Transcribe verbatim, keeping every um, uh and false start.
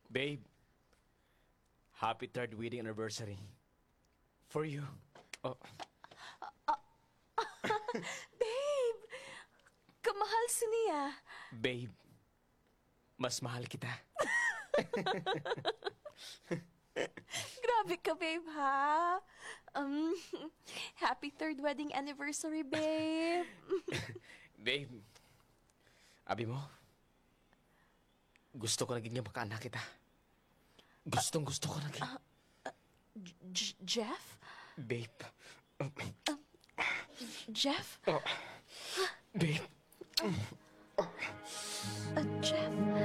Babe, happy third wedding anniversary. For you. Oh, Babe! Kamahal sa niya. babe, mas mahal kita. Grabe ka, babe, ha? Um, happy third wedding anniversary, babe. Babe, abi mo, gusto ko naging yung makaanak kita. Gustong gusto ko naging... J- Jeff? Babe. Jeff? Oh, babe. Uh, Jeff?